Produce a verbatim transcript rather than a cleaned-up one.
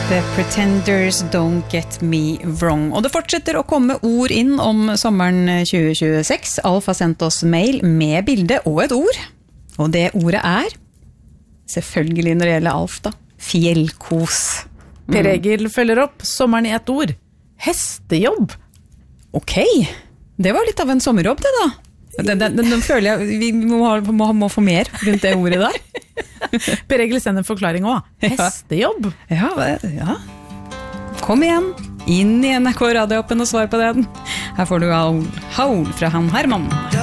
The Pretenders Don't Get Me Wrong. Og det fortsetter å komme ord inn om sommeren tjue tjueseks. Alf har sendt oss mail med bilde og et ord. Og det ordet er, selvfølgelig når det gjelder Alf da, fjellkos. Mm. Per Egil følger opp sommeren i et ord. Hestejobb. Ok, det var litt av en sommerjobb det da. Den, den, den, den føler jeg vi må, ha, må, må få mer rundt det ordet der. Per Egil sender en forklaring også. Hestejobb. Ja, ja. Kom igjen, inn i N R K radioappen og svar på den. Her får du Haul fra han Herman.